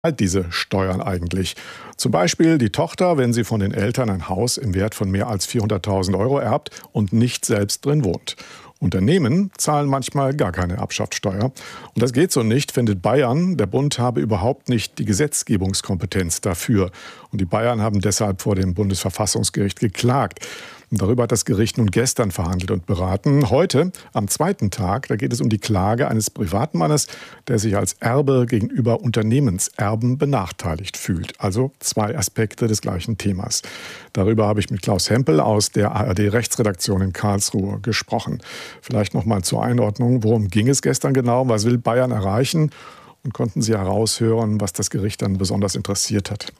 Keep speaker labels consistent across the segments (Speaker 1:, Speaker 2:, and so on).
Speaker 1: diese Steuern eigentlich? Zum Beispiel die Tochter, wenn sie von den Eltern ein Haus im Wert von mehr als 400.000 Euro erbt und nicht selbst drin wohnt. Unternehmen zahlen manchmal gar keine Erbschaftssteuer. Und das geht so nicht, findet Bayern. Der Bund habe überhaupt nicht die Gesetzgebungskompetenz dafür. Und die Bayern haben deshalb vor dem Bundesverfassungsgericht geklagt. Und darüber hat das Gericht nun gestern verhandelt und beraten. Heute, am zweiten Tag, da geht es um die Klage eines Privatmannes, der sich als Erbe gegenüber Unternehmenserben benachteiligt fühlt. Also zwei Aspekte des gleichen Themas. Darüber habe ich mit Klaus Hempel aus der ARD-Rechtsredaktion in Karlsruhe gesprochen. Vielleicht noch mal zur Einordnung. Worum ging es gestern genau? Was will Bayern erreichen? Und konnten Sie heraushören, was das Gericht dann besonders interessiert hat?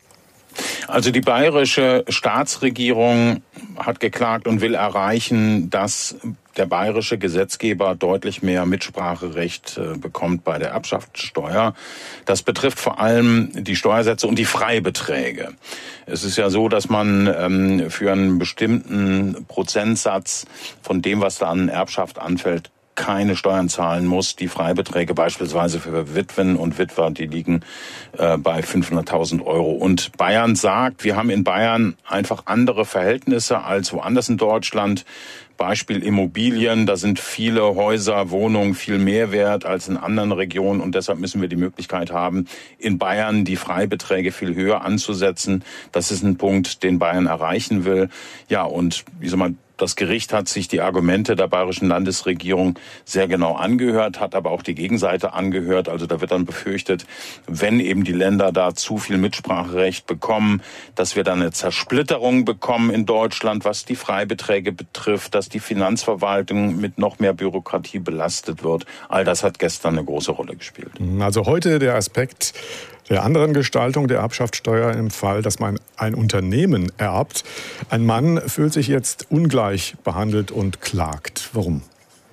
Speaker 2: Also die bayerische Staatsregierung hat geklagt und will erreichen, dass der bayerische Gesetzgeber deutlich mehr Mitspracherecht bekommt bei der Erbschaftssteuer. Das betrifft vor allem die Steuersätze und die Freibeträge. Es ist ja so, dass man für einen bestimmten Prozentsatz von dem, was da an Erbschaft anfällt, keine Steuern zahlen muss. Die Freibeträge beispielsweise für Witwen und Witwer, die liegen bei 500.000 Euro. Und Bayern sagt, wir haben in Bayern einfach andere Verhältnisse als woanders in Deutschland. Beispiel Immobilien, da sind viele Häuser, Wohnungen viel mehr wert als in anderen Regionen und deshalb müssen wir die Möglichkeit haben, in Bayern die Freibeträge viel höher anzusetzen. Das ist ein Punkt, den Bayern erreichen will. Ja, und das Gericht hat sich die Argumente der bayerischen Landesregierung sehr genau angehört, hat aber auch die Gegenseite angehört. Also da wird dann befürchtet, wenn eben die Länder da zu viel Mitspracherecht bekommen, dass wir dann eine Zersplitterung bekommen in Deutschland, was die Freibeträge betrifft, dass die Finanzverwaltung mit noch mehr Bürokratie belastet wird. All das hat gestern eine große Rolle gespielt.
Speaker 1: Also heute der Aspekt der anderen Gestaltung der Erbschaftssteuer im Fall, dass man ein Unternehmen erbt. Ein Mann fühlt sich jetzt ungleich behandelt und klagt. Warum?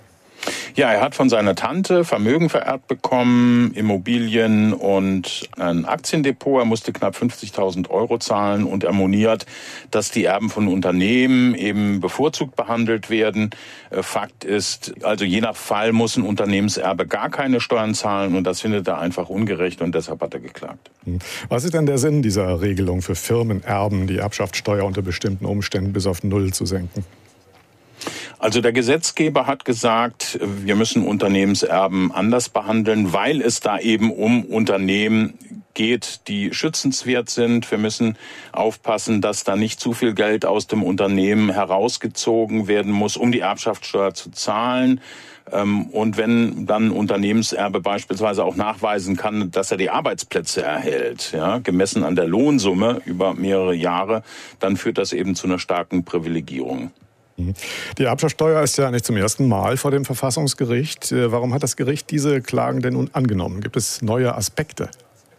Speaker 2: Ja, er hat von seiner Tante Vermögen vererbt bekommen, Immobilien und ein Aktiendepot. Er musste knapp 50.000 Euro zahlen und er moniert, dass die Erben von Unternehmen eben bevorzugt behandelt werden. Fakt ist, also je nach Fall muss ein Unternehmenserbe gar keine Steuern zahlen und das findet er einfach ungerecht und deshalb hat er geklagt.
Speaker 1: Was ist denn der Sinn dieser Regelung für Firmenerben, die Erbschaftssteuer unter bestimmten Umständen bis auf Null zu senken?
Speaker 2: Also der Gesetzgeber hat gesagt, wir müssen Unternehmenserben anders behandeln, weil es da eben um Unternehmen geht, die schützenswert sind. Wir müssen aufpassen, dass da nicht zu viel Geld aus dem Unternehmen herausgezogen werden muss, um die Erbschaftssteuer zu zahlen. Und wenn dann ein Unternehmenserbe beispielsweise auch nachweisen kann, dass er die Arbeitsplätze erhält, ja, gemessen an der Lohnsumme über mehrere Jahre, dann führt das eben zu einer starken Privilegierung.
Speaker 1: Die Erbschaftssteuer ist ja nicht zum ersten Mal vor dem Verfassungsgericht. Warum hat das Gericht diese Klagen denn nun angenommen? Gibt es neue Aspekte?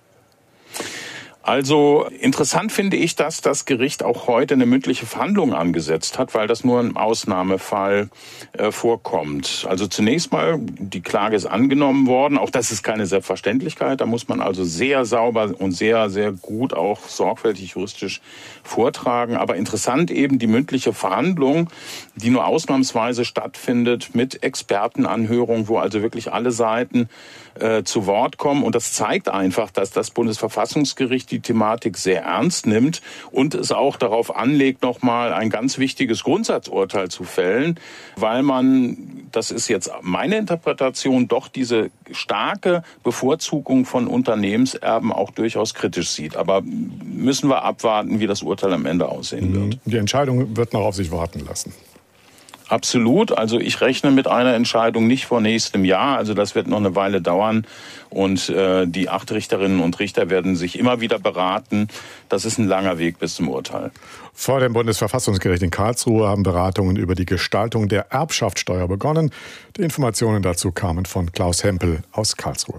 Speaker 2: Also interessant finde ich, dass das Gericht auch heute eine mündliche Verhandlung angesetzt hat, weil das nur im Ausnahmefall vorkommt. Also zunächst mal, die Klage ist angenommen worden. Auch das ist keine Selbstverständlichkeit. Da muss man also sehr sauber und sehr, sehr gut auch sorgfältig juristisch vortragen. Aber interessant eben die mündliche Verhandlung, die nur ausnahmsweise stattfindet mit Expertenanhörung, wo also wirklich alle Seiten zu Wort kommen. Und das zeigt einfach, dass das Bundesverfassungsgericht die Thematik sehr ernst nimmt und es auch darauf anlegt, nochmal ein ganz wichtiges Grundsatzurteil zu fällen, weil man, das ist jetzt meine Interpretation, doch diese starke Bevorzugung von Unternehmenserben auch durchaus kritisch sieht. Aber müssen wir abwarten, wie das Urteil am Ende aussehen wird.
Speaker 1: Die Entscheidung wird noch auf sich warten lassen.
Speaker 2: Absolut. Also ich rechne mit einer Entscheidung nicht vor nächstem Jahr. Also das wird noch eine Weile dauern. Und die 8 Richterinnen und Richter werden sich immer wieder beraten. Das ist ein langer Weg bis zum Urteil.
Speaker 1: Vor dem Bundesverfassungsgericht in Karlsruhe haben Beratungen über die Gestaltung der Erbschaftssteuer begonnen. Die Informationen dazu kamen von Klaus Hempel aus Karlsruhe.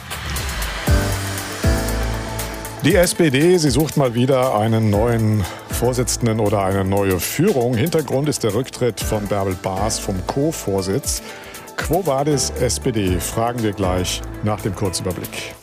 Speaker 1: Die SPD, sie sucht mal wieder einen neuen Vorsitzenden oder eine neue Führung. Hintergrund ist der Rücktritt von Bärbel Baas vom Co-Vorsitz. Quo vadis SPD? Fragen wir gleich nach dem Kurzüberblick.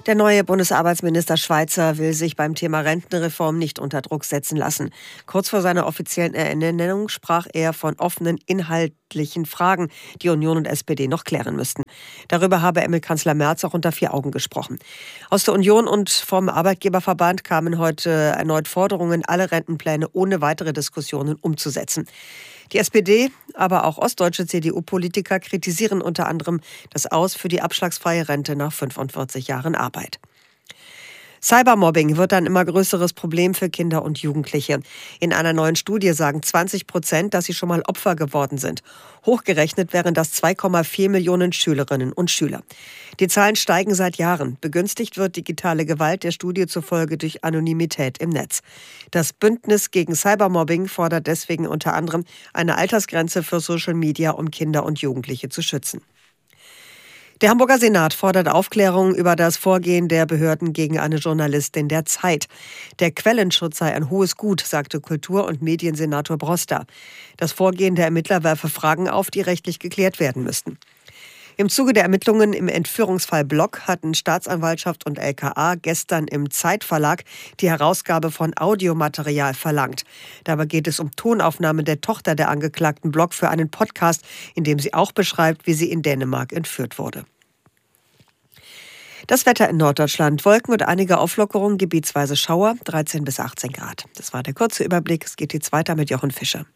Speaker 3: Der neue Bundesarbeitsminister Schweizer will sich beim Thema Rentenreform nicht unter Druck setzen lassen. Kurz vor seiner offiziellen Ernennung sprach er von offenen inhaltlichen Fragen, die Union und SPD noch klären müssten. Darüber habe er mit Kanzler Merz auch unter 4 Augen gesprochen. Aus der Union und vom Arbeitgeberverband kamen heute erneut Forderungen, alle Rentenpläne ohne weitere Diskussionen umzusetzen. Die SPD, aber auch ostdeutsche CDU-Politiker kritisieren unter anderem das Aus für die abschlagsfreie Rente nach 45 Jahren Arbeit. Cybermobbing wird ein immer größeres Problem für Kinder und Jugendliche. In einer neuen Studie sagen 20%, dass sie schon mal Opfer geworden sind. Hochgerechnet wären das 2,4 Millionen Schülerinnen und Schüler. Die Zahlen steigen seit Jahren. Begünstigt wird digitale Gewalt der Studie zufolge durch Anonymität im Netz. Das Bündnis gegen Cybermobbing fordert deswegen unter anderem eine Altersgrenze für Social Media, um Kinder und Jugendliche zu schützen. Der Hamburger Senat fordert Aufklärung über das Vorgehen der Behörden gegen eine Journalistin der Zeit. Der Quellenschutz sei ein hohes Gut, sagte Kultur- und Mediensenator Broster. Das Vorgehen der Ermittler werfe Fragen auf, die rechtlich geklärt werden müssten. Im Zuge der Ermittlungen im Entführungsfall Block hatten Staatsanwaltschaft und LKA gestern im Zeitverlag die Herausgabe von Audiomaterial verlangt. Dabei geht es um Tonaufnahmen der Tochter der Angeklagten Block für einen Podcast, in dem sie auch beschreibt, wie sie in Dänemark entführt wurde. Das Wetter in Norddeutschland: Wolken und einige Auflockerungen, gebietsweise Schauer, 13 bis 18 Grad. Das war der kurze Überblick. Es geht jetzt weiter mit Jochen Fischer.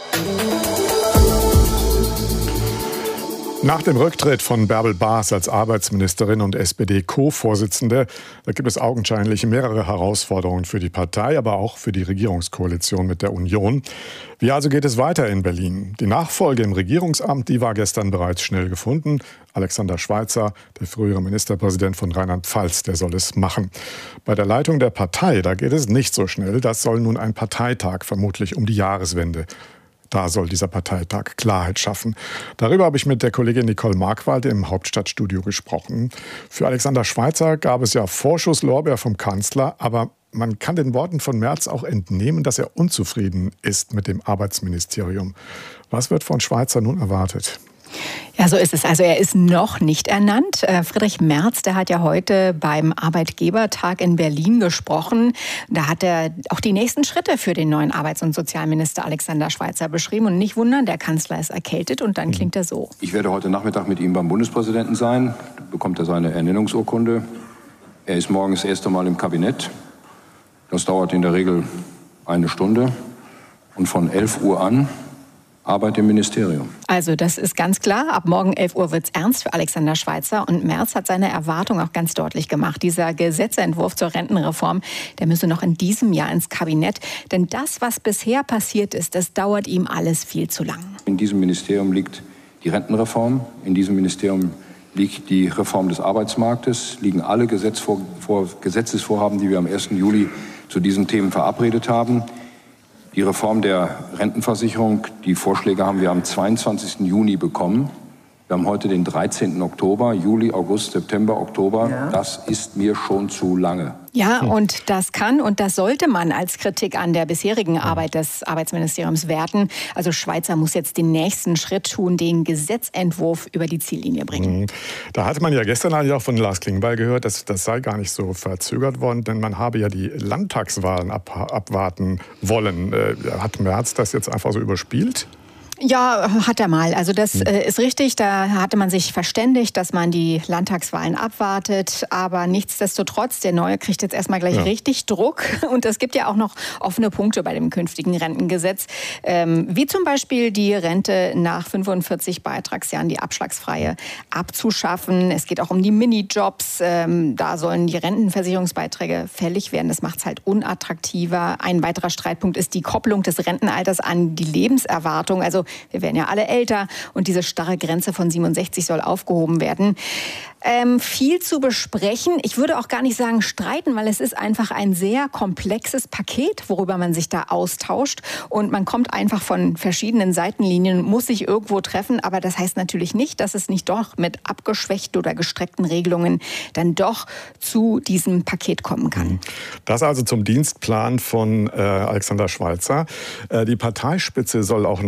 Speaker 1: Nach dem Rücktritt von Bärbel Baas als Arbeitsministerin und SPD-Co-Vorsitzende, da gibt es augenscheinlich mehrere Herausforderungen für die Partei, aber auch für die Regierungskoalition mit der Union. Wie also geht es weiter in Berlin? Die Nachfolge im Regierungsamt, die war gestern bereits schnell gefunden. Alexander Schweizer, der frühere Ministerpräsident von Rheinland-Pfalz, der soll es machen. Bei der Leitung der Partei, da geht es nicht so schnell. Das soll nun ein Parteitag, vermutlich um die Jahreswende. Da soll dieser Parteitag Klarheit schaffen. Darüber habe ich mit der Kollegin Nicole Markwald im Hauptstadtstudio gesprochen. Für Alexander Schweizer gab es ja Vorschusslorbeer vom Kanzler, aber man kann den Worten von Merz auch entnehmen, dass er unzufrieden ist mit dem Arbeitsministerium. Was wird von Schweizer nun erwartet?
Speaker 4: Ja, so ist es. Also er ist noch nicht ernannt. Friedrich Merz, der hat ja heute beim Arbeitgebertag in Berlin gesprochen. Da hat er auch die nächsten Schritte für den neuen Arbeits- und Sozialminister Alexander Schweizer beschrieben. Und nicht wundern, der Kanzler ist erkältet und dann klingt er so.
Speaker 5: Ich werde heute Nachmittag mit ihm beim Bundespräsidenten sein. Da bekommt er seine Ernennungsurkunde. Er ist morgen das erste Mal im Kabinett. Das dauert in der Regel 1 Stunde. Und von 11 Uhr an Arbeit im Ministerium.
Speaker 4: Also das ist ganz klar. Ab morgen 11 Uhr wird es ernst für Alexander Schweizer. Und Merz hat seine Erwartung auch ganz deutlich gemacht. Dieser Gesetzentwurf zur Rentenreform, der müsse noch in diesem Jahr ins Kabinett. Denn das, was bisher passiert ist, das dauert ihm alles viel zu lang.
Speaker 5: In diesem Ministerium liegt die Rentenreform. In diesem Ministerium liegt die Reform des Arbeitsmarktes. Liegen alle Gesetzesvorhaben, die wir am 1. Juli zu diesen Themen verabredet haben. Die Reform der Rentenversicherung, die Vorschläge haben wir am 22. Juni bekommen. Wir haben heute den 13. Oktober, Juli, August, September, Oktober. Ja. Das ist mir schon zu lange.
Speaker 4: Ja, und das kann und das sollte man als Kritik an der bisherigen Arbeit des Arbeitsministeriums werten. Also Schweizer muss jetzt den nächsten Schritt tun, den Gesetzentwurf über die Ziellinie bringen.
Speaker 1: Da hatte man ja gestern eigentlich auch von Lars Klingbeil gehört, dass das sei gar nicht so verzögert worden, denn man habe ja die Landtagswahlen abwarten wollen. Hat Merz das jetzt einfach so überspielt?
Speaker 4: Ja, hat er mal. Also das ist richtig. Da hatte man sich verständigt, dass man die Landtagswahlen abwartet. Aber nichtsdestotrotz, der Neue kriegt jetzt erstmal gleich richtig Druck. Und es gibt ja auch noch offene Punkte bei dem künftigen Rentengesetz. Wie zum Beispiel die Rente nach 45 Beitragsjahren, die abschlagsfreie, abzuschaffen. Es geht auch um die Minijobs. Da sollen die Rentenversicherungsbeiträge fällig werden. Das macht es halt unattraktiver. Ein weiterer Streitpunkt ist die Kopplung des Rentenalters an die Lebenserwartung. Also wir werden ja alle älter und diese starre Grenze von 67 soll aufgehoben werden. Viel zu besprechen. Ich würde auch gar nicht sagen streiten, weil es ist einfach ein sehr komplexes Paket, worüber man sich da austauscht. Und man kommt einfach von verschiedenen Seitenlinien, muss sich irgendwo treffen. Aber das heißt natürlich nicht, dass es nicht doch mit abgeschwächten oder gestreckten Regelungen dann doch zu diesem Paket kommen kann.
Speaker 1: Das also zum Dienstplan von Alexander Schweizer. Die Parteispitze soll auch neu geordnet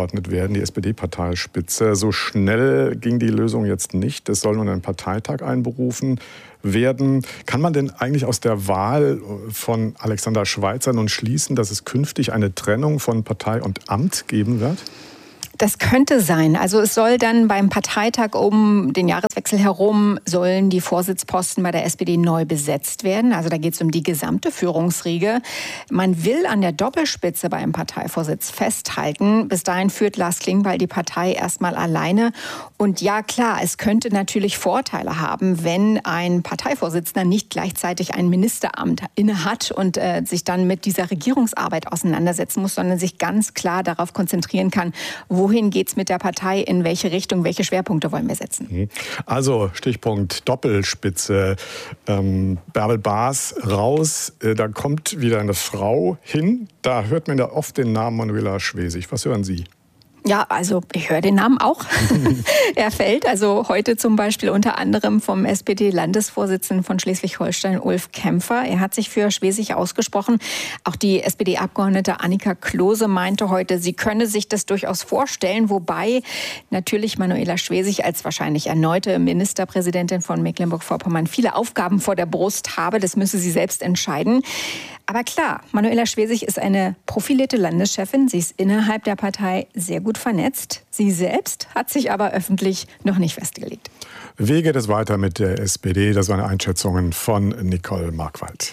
Speaker 1: abgeordnet werden, die SPD-Parteispitze. So schnell ging die Lösung jetzt nicht. Es soll nun ein Parteitag einberufen werden. Kann man denn eigentlich aus der Wahl von Alexander Schweitzer nun schließen, dass es künftig eine Trennung von Partei und Amt geben wird?
Speaker 4: Das könnte sein. Also es soll dann beim Parteitag um den Jahreswechsel herum sollen die Vorsitzposten bei der SPD neu besetzt werden. Also da geht es um die gesamte Führungsriege. Man will an der Doppelspitze beim Parteivorsitz festhalten. Bis dahin führt Lars Klingbeil die Partei erstmal alleine. Und ja, klar, es könnte natürlich Vorteile haben, wenn ein Parteivorsitzender nicht gleichzeitig ein Ministeramt innehat und sich dann mit dieser Regierungsarbeit auseinandersetzen muss, sondern sich ganz klar darauf konzentrieren kann, wohin geht's mit der Partei, in welche Richtung, welche Schwerpunkte wollen wir setzen?
Speaker 1: Also Stichpunkt Doppelspitze. Bärbel Baas raus, da kommt wieder eine Frau hin. Da hört man ja oft den Namen Manuela Schwesig. Was hören Sie?
Speaker 4: Ja, also ich höre den Namen auch. Er fällt also heute zum Beispiel unter anderem vom SPD-Landesvorsitzenden von Schleswig-Holstein, Ulf Kämpfer. Er hat sich für Schwesig ausgesprochen. Auch die SPD-Abgeordnete Annika Klose meinte heute, sie könne sich das durchaus vorstellen, wobei natürlich Manuela Schwesig als wahrscheinlich erneute Ministerpräsidentin von Mecklenburg-Vorpommern viele Aufgaben vor der Brust habe. Das müsse sie selbst entscheiden. Aber klar, Manuela Schwesig ist eine profilierte Landeschefin. Sie ist innerhalb der Partei sehr gut vernetzt. Sie selbst hat sich aber öffentlich noch nicht festgelegt.
Speaker 1: Wie geht es weiter mit der SPD? Das waren Einschätzungen von Nicole Markwald.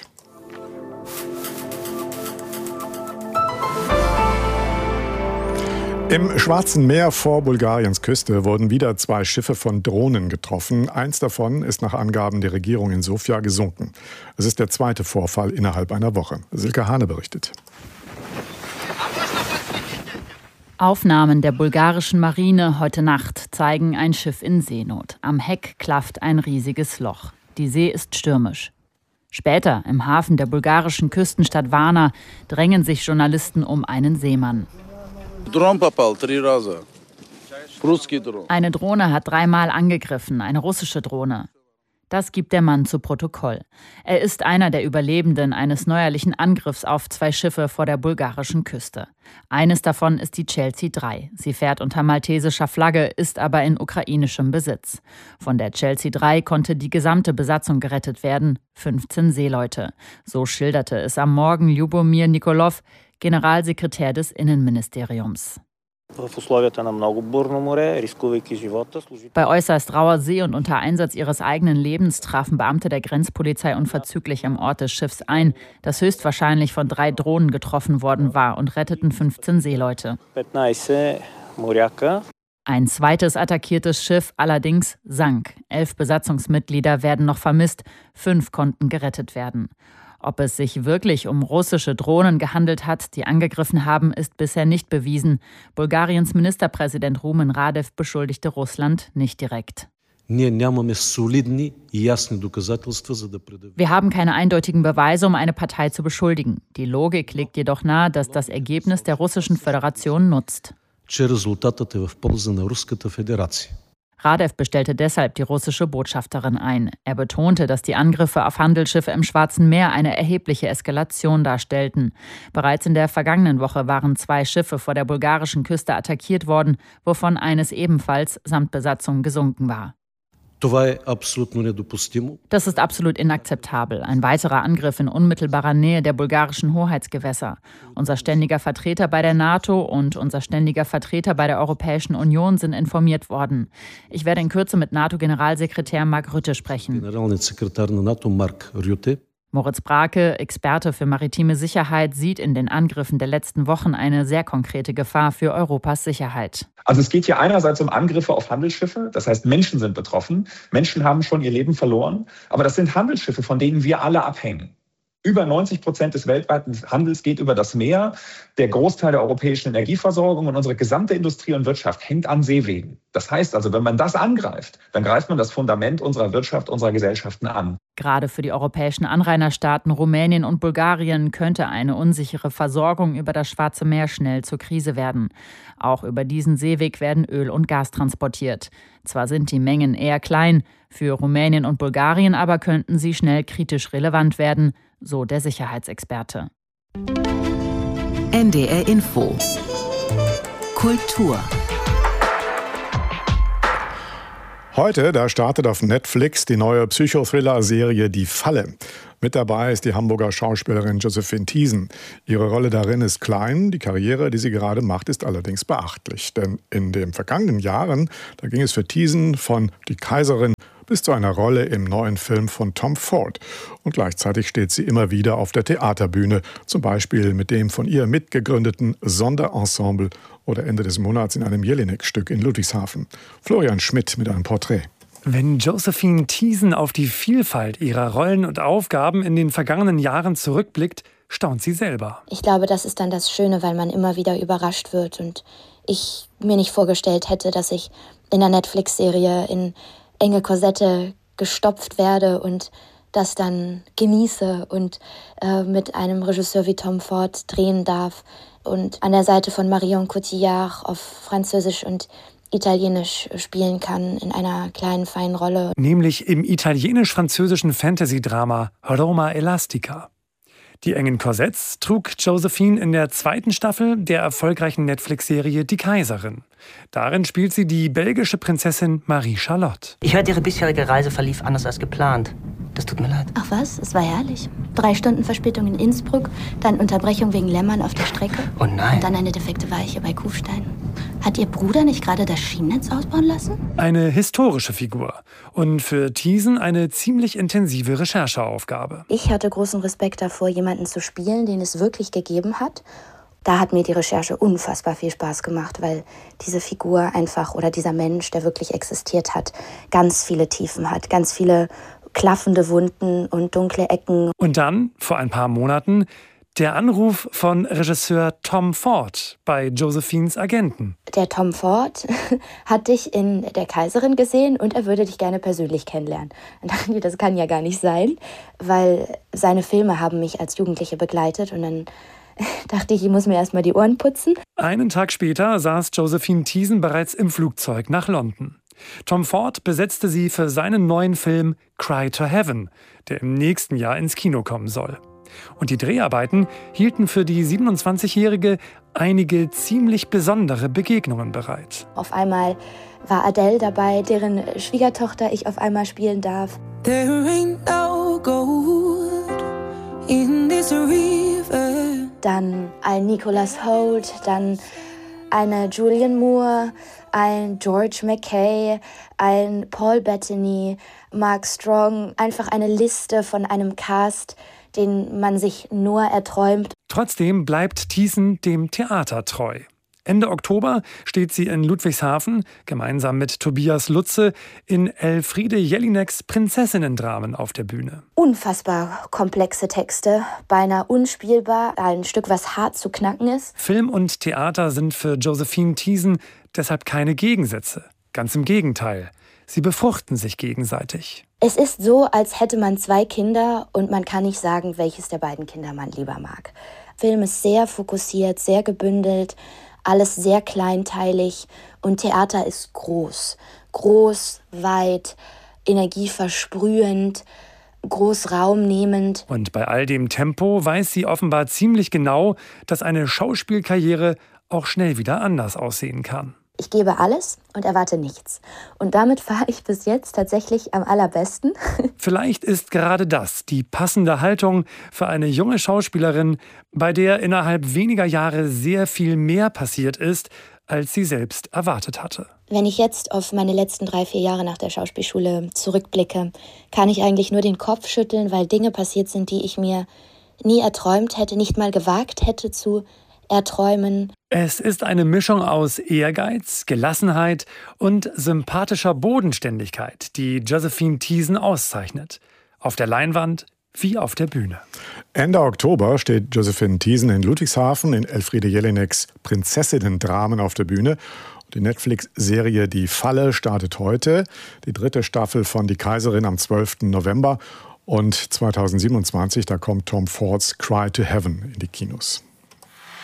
Speaker 1: Im Schwarzen Meer vor Bulgariens Küste wurden wieder 2 Schiffe von Drohnen getroffen. Eins davon ist nach Angaben der Regierung in Sofia gesunken. Es ist der zweite Vorfall innerhalb einer Woche. Silke Hane berichtet.
Speaker 6: Aufnahmen der bulgarischen Marine heute Nacht zeigen ein Schiff in Seenot. Am Heck klafft ein riesiges Loch. Die See ist stürmisch. Später, im Hafen der bulgarischen Küstenstadt Varna, drängen sich Journalisten um einen Seemann. Eine Drohne hat 3-mal angegriffen, eine russische Drohne. Das gibt der Mann zu Protokoll. Er ist einer der Überlebenden eines neuerlichen Angriffs auf 2 Schiffe vor der bulgarischen Küste. Eines davon ist die Chelsea 3. Sie fährt unter maltesischer Flagge, ist aber in ukrainischem Besitz. Von der Chelsea 3 konnte die gesamte Besatzung gerettet werden, 15 Seeleute. So schilderte es am Morgen Ljubomir Nikolov, Generalsekretär des Innenministeriums. Bei äußerst rauer See und unter Einsatz ihres eigenen Lebens trafen Beamte der Grenzpolizei unverzüglich am Ort des Schiffs ein, das höchstwahrscheinlich von 3 Drohnen getroffen worden war, und retteten 15 Seeleute. Ein zweites attackiertes Schiff allerdings sank. 11 Besatzungsmitglieder werden noch vermisst, 5 konnten gerettet werden. Ob es sich wirklich um russische Drohnen gehandelt hat, die angegriffen haben, ist bisher nicht bewiesen. Bulgariens Ministerpräsident Rumen Radev beschuldigte Russland nicht direkt. Wir haben keine eindeutigen Beweise, um eine Partei zu beschuldigen. Die Logik legt jedoch nahe, dass das Ergebnis der Russischen Föderation nutzt. Radev bestellte deshalb die russische Botschafterin ein. Er betonte, dass die Angriffe auf Handelsschiffe im Schwarzen Meer eine erhebliche Eskalation darstellten. Bereits in der vergangenen Woche waren 2 Schiffe vor der bulgarischen Küste attackiert worden, wovon eines ebenfalls samt Besatzung gesunken war. Das ist absolut inakzeptabel. Ein weiterer Angriff in unmittelbarer Nähe der bulgarischen Hoheitsgewässer. Unser ständiger Vertreter bei der NATO und unser ständiger Vertreter bei der Europäischen Union sind informiert worden. Ich werde in Kürze mit NATO-Generalsekretär Mark Rutte sprechen. Moritz Brake, Experte für maritime Sicherheit, sieht in den Angriffen der letzten Wochen eine sehr konkrete Gefahr für Europas Sicherheit.
Speaker 7: Also es geht hier einerseits um Angriffe auf Handelsschiffe, das heißt Menschen sind betroffen, Menschen haben schon ihr Leben verloren, aber das sind Handelsschiffe, von denen wir alle abhängen. Über 90% des weltweiten Handels geht über das Meer. Der Großteil der europäischen Energieversorgung und unsere gesamte Industrie und Wirtschaft hängt an Seewegen. Das heißt also, wenn man das angreift, dann greift man das Fundament unserer Wirtschaft, unserer Gesellschaften an.
Speaker 6: Gerade für die europäischen Anrainerstaaten Rumänien und Bulgarien könnte eine unsichere Versorgung über das Schwarze Meer schnell zur Krise werden. Auch über diesen Seeweg werden Öl und Gas transportiert. Zwar sind die Mengen eher klein, für Rumänien und Bulgarien aber könnten sie schnell kritisch relevant werden, so der Sicherheitsexperte.
Speaker 8: NDR Info. Kultur.
Speaker 1: Heute, da startet auf Netflix die neue Psychothriller-Serie Die Falle. Mit dabei ist die Hamburger Schauspielerin Josephine Thiesen. Ihre Rolle darin ist klein, die Karriere, die sie gerade macht, ist allerdings beachtlich. Denn in den vergangenen Jahren, da ging es für Thiesen von Die Kaiserin bis zu einer Rolle im neuen Film von Tom Ford. Und gleichzeitig steht sie immer wieder auf der Theaterbühne, zum Beispiel mit dem von ihr mitgegründeten Sonderensemble oder Ende des Monats in einem Jelinek-Stück in Ludwigshafen. Florian Schmidt mit einem Porträt.
Speaker 9: Wenn Josephine Thiesen auf die Vielfalt ihrer Rollen und Aufgaben in den vergangenen Jahren zurückblickt, staunt sie selber.
Speaker 10: Ich glaube, das ist dann das Schöne, weil man immer wieder überrascht wird und ich mir nicht vorgestellt hätte, dass ich in einer Netflix-Serie in enge Korsette gestopft werde und das dann genieße und mit einem Regisseur wie Tom Ford drehen darf und an der Seite von Marion Cotillard auf Französisch und Italienisch spielen kann in einer kleinen, feinen Rolle.
Speaker 9: Nämlich im italienisch-französischen Fantasy-Drama Roma Elastica. Die engen Korsetts trug Josephine in der 2. Staffel der erfolgreichen Netflix-Serie Die Kaiserin. Darin spielt sie die belgische Prinzessin Marie-Charlotte.
Speaker 11: Ich hörte, Ihre bisherige Reise verlief anders als geplant. Das tut mir leid.
Speaker 10: Ach was, es war herrlich. 3 Stunden Verspätung in Innsbruck, dann Unterbrechung wegen Lämmern auf der Strecke.
Speaker 11: Oh nein.
Speaker 10: Und dann eine defekte Weiche bei Kufstein. Hat Ihr Bruder nicht gerade das Schienennetz ausbauen lassen?
Speaker 9: Eine historische Figur und für Thiesen eine ziemlich intensive Rechercheaufgabe.
Speaker 10: Ich hatte großen Respekt davor, jemanden zu spielen, den es wirklich gegeben hat. Da hat mir die Recherche unfassbar viel Spaß gemacht, weil diese Figur einfach oder dieser Mensch, der wirklich existiert hat, ganz viele Tiefen hat, ganz viele klaffende Wunden und dunkle Ecken.
Speaker 9: Und dann, vor ein paar Monaten, der Anruf von Regisseur Tom Ford bei Josephines Agenten.
Speaker 10: Der Tom Ford hat dich in Der Kaiserin gesehen und er würde dich gerne persönlich kennenlernen. Und dachte ich, das kann ja gar nicht sein, weil seine Filme haben mich als Jugendliche begleitet und dann dachte ich muss mir erstmal die Ohren putzen.
Speaker 9: Einen Tag später saß Josephine Thiesen bereits im Flugzeug nach London. Tom Ford besetzte sie für seinen neuen Film Cry to Heaven, der im nächsten Jahr ins Kino kommen soll. Und die Dreharbeiten hielten für die 27-Jährige einige ziemlich besondere Begegnungen bereit.
Speaker 10: Auf einmal war Adele dabei, deren Schwiegertochter ich auf einmal spielen darf. There ain't no gold in this river. Dann ein Nicholas Hoult, dann eine Julianne Moore, ein George McKay, ein Paul Bettany, Mark Strong. Einfach eine Liste von einem Cast, den man sich nur erträumt.
Speaker 9: Trotzdem bleibt Thiesen dem Theater treu. Ende Oktober steht sie in Ludwigshafen gemeinsam mit Tobias Lutze in Elfriede Jelineks Prinzessinnen-Dramen auf der Bühne.
Speaker 10: Unfassbar komplexe Texte, beinahe unspielbar, ein Stück, was hart zu knacken ist.
Speaker 9: Film und Theater sind für Josephine Thiesen deshalb keine Gegensätze. Ganz im Gegenteil. Sie befruchten sich gegenseitig.
Speaker 10: Es ist so, als hätte man 2 Kinder und man kann nicht sagen, welches der beiden Kinder man lieber mag. Film ist sehr fokussiert, sehr gebündelt, alles sehr kleinteilig und Theater ist groß. Groß, weit, energieversprühend, groß raumnehmend.
Speaker 9: Und bei all dem Tempo weiß sie offenbar ziemlich genau, dass eine Schauspielkarriere auch schnell wieder anders aussehen kann.
Speaker 10: Ich gebe alles und erwarte nichts. Und damit fahre ich bis jetzt tatsächlich am allerbesten.
Speaker 9: Vielleicht ist gerade das die passende Haltung für eine junge Schauspielerin, bei der innerhalb weniger Jahre sehr viel mehr passiert ist, als sie selbst erwartet hatte.
Speaker 10: Wenn ich jetzt auf meine letzten 3-4 Jahre nach der Schauspielschule zurückblicke, kann ich eigentlich nur den Kopf schütteln, weil Dinge passiert sind, die ich mir nie erträumt hätte, nicht mal gewagt hätte zu erträumen.
Speaker 9: Es ist eine Mischung aus Ehrgeiz, Gelassenheit und sympathischer Bodenständigkeit, die Josephine Thiesen auszeichnet. Auf der Leinwand wie auf der Bühne.
Speaker 1: Ende Oktober steht Josephine Thiesen in Ludwigshafen in Elfriede Jelineks Prinzessinnen-Dramen auf der Bühne. Die Netflix-Serie Die Falle startet heute. Die 3. Staffel von Die Kaiserin am 12. November. Und 2027, da kommt Tom Fords Cry to Heaven in die Kinos.